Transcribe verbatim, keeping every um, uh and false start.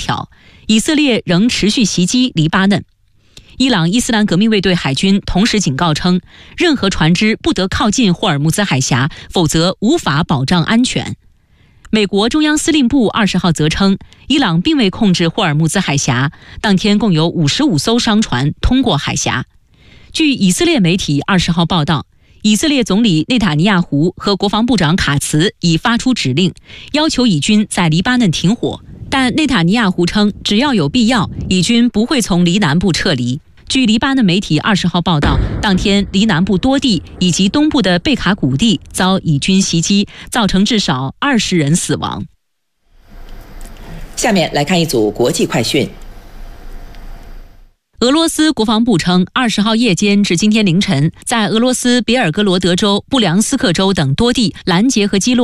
条，以色列仍持续袭击黎巴嫩。伊朗伊斯兰革命卫队海军同时警告称，任何船只不得靠近霍尔木兹海峡，否则无法保障安全。美国中央司令部二十号则称，伊朗并未控制霍尔木兹海峡，当天共有五十五艘商船通过海峡。据以色列媒体二十号报道，以色列总理内塔尼亚胡和国防部长卡茨已发出指令，要求以军在黎巴嫩停火，但内塔尼亚胡称，只要有必要，以军不会从黎南部撤离。据黎巴嫩媒体二十号报道，当天黎南部多地以及东部的贝卡谷地遭以军袭击，造成至少二十人死亡。 下面来看一组国际快讯。 俄罗斯国防部称，二十号夜间至今天凌晨，在俄罗斯别尔哥罗德州、布良斯克州等多地拦截和击落